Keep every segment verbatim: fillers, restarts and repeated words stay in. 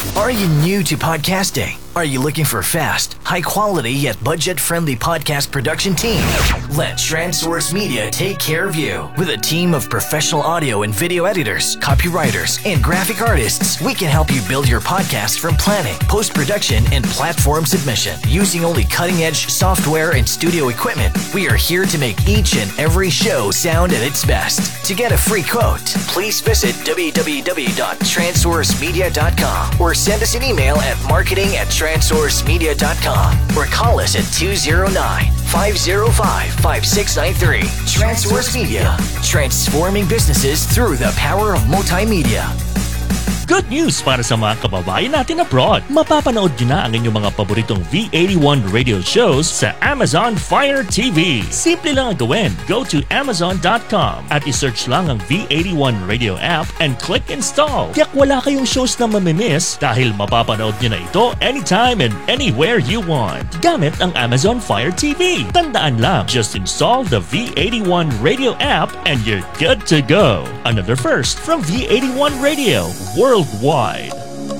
Are you new to podcasting? Are you looking for fast, high-quality yet budget-friendly podcast production team? Let TransSource Media take care of you. With a team of professional audio and video editors, copywriters, and graphic artists, we can help you build your podcast from planning, post-production, and platform submission. Using only cutting-edge software and studio equipment, we are here to make each and every show sound at its best. To get a free quote, please visit w w w dot transsource media dot com or send us an email at marketing at transsource media dot com or call us at two zero nine, five zero five, five six nine three. TransSource Media, transforming businesses through the power of multimedia. Good news para sa mga kababayan natin abroad. Mapapanood nyo na ang inyong mga paboritong V eighty-one radio shows sa Amazon Fire T V. Simple lang ang gawin. Go to amazon dot com at isearch lang ang V eighty-one radio app and click install. Tiyak wala kayong shows na mamimiss dahil mapapanood nyo na ito anytime and anywhere you want. Gamit ang Amazon Fire T V. Tandaan lang, just install the V eighty-one radio app and you're good to go. Another first from V eighty-one Radio Worldwide.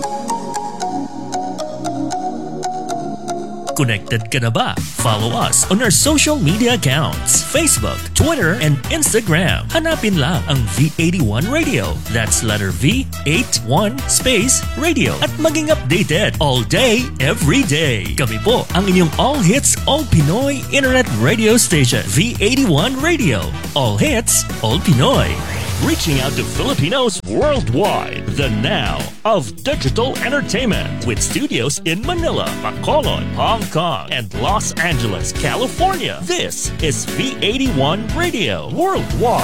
Connected ka na ba? Follow us on our social media accounts, Facebook, Twitter, and Instagram. Hanapin lang ang V eighty-one Radio. That's letter V, eighty-one, space, radio. At maging updated all day, every day. Kami po ang inyong all hits, all Pinoy internet radio station. V eighty-one Radio. All hits, all Pinoy. Reaching out to Filipinos worldwide. The now of digital entertainment with studios in Manila, Bacolod, Hong Kong, and Los Angeles, California. This is V eighty-one Radio Worldwide.